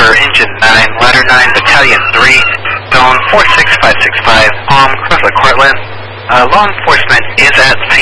for Engine 9, Ladder 9, Battalion 3, Zone 46565, Crossland, Cortland. Law enforcement is at